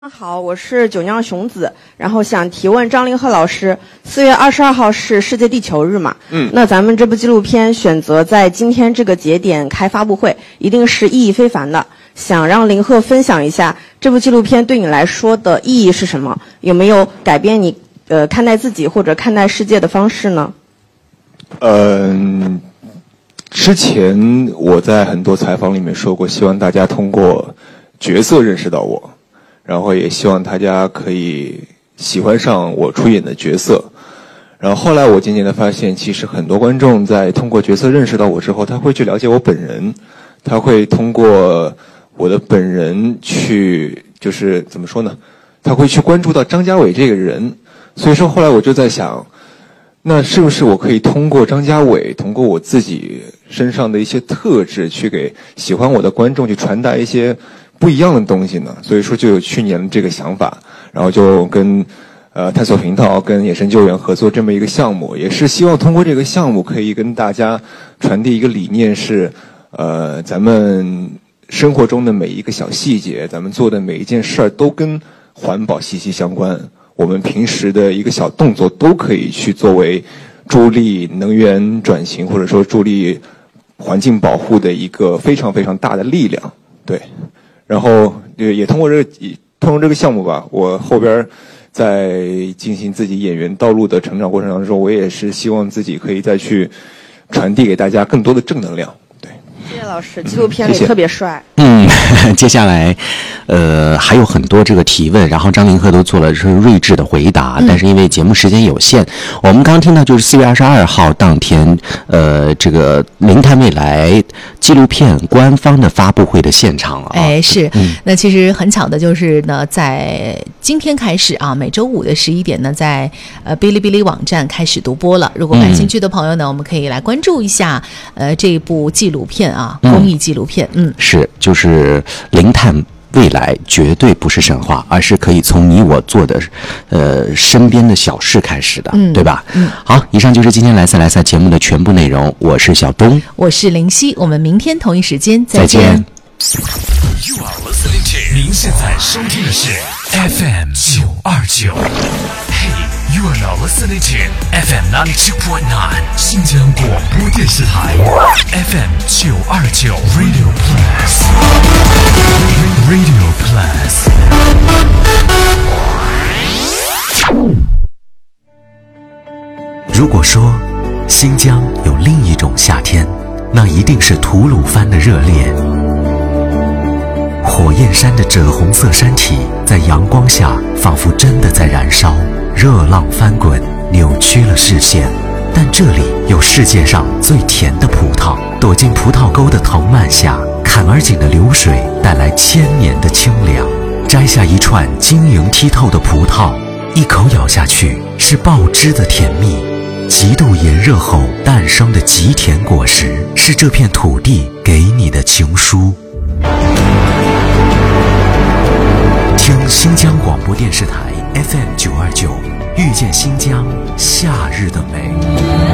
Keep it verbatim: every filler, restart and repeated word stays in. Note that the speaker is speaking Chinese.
好，我是九酿熊子，然后想提问张凌赫老师，四月二十二号是世界地球日嘛？嗯，那咱们这部纪录片选择在今天这个节点开发布会，一定是意义非凡的。想让凌赫分享一下这部纪录片对你来说的意义是什么？有没有改变你呃看待自己或者看待世界的方式呢？ 嗯、呃，之前我在很多采访里面说过，希望大家通过角色认识到我。然后也希望大家可以喜欢上我出演的角色。然后后来我渐渐的发现，其实很多观众在通过角色认识到我之后，他会去了解我本人，他会通过我的本人去，就是怎么说呢？他会去关注到张家伟这个人。所以说后来我就在想，那是不是我可以通过张家伟，通过我自己身上的一些特质，去给喜欢我的观众去传达一些不一样的东西呢？所以说就有去年这个想法，然后就跟呃探索频道跟野生救援合作这么一个项目，也是希望通过这个项目可以跟大家传递一个理念，是呃咱们生活中的每一个小细节，咱们做的每一件事儿都跟环保息息相关，我们平时的一个小动作都可以去作为助力能源转型或者说助力环境保护的一个非常非常大的力量。对，然后也通过这个通过这个项目吧，我后边在进行自己演员道路的成长过程当中，我也是希望自己可以再去传递给大家更多的正能量。对， 谢谢老师，纪录片里特别帅。 嗯，接下来呃还有很多这个提问，然后张凌赫都做了是睿智的回答、嗯、但是因为节目时间有限，我们刚刚听到就是四月二十二号当天呃这个零碳未来纪录片官方的发布会的现场啊。 哎，是、嗯、那其实很巧的就是呢，在今天开始啊，每周五的十一点呢，在呃哔哩哔哩网站开始独播了。如果感兴趣的朋友呢、嗯、我们可以来关注一下呃这部纪录片啊，公益纪录片。嗯， 是就是零碳未来绝对不是神话，而是可以从你我做的呃身边的小事开始的、嗯、对吧？嗯，好，以上就是今天来赛来赛节目的全部内容。我是小东， 我是林夕，我们明天同一时间再见。 再见。 You are listening to 您现在收听的是 F M 九二九。Hey, you are now listening to F M ninety-two point nine 新疆广播电视台 F M 九二九 Radio Plus Radio Plus。 如果说新疆有另一种夏天，那一定是吐鲁番的热烈。火焰山的赭红色山体在阳光下仿佛真的在燃烧，热浪翻滚，扭曲了视线。但这里有世界上最甜的葡萄，躲进葡萄沟的藤蔓下，坎儿井的流水带来千年的清凉。摘下一串晶莹剔透的葡萄，一口咬下去是爆汁的甜蜜。极度炎热后诞生的极甜果实，是这片土地给你的情书。听新疆广播电视台 F M 九二九，遇见新疆夏日的美。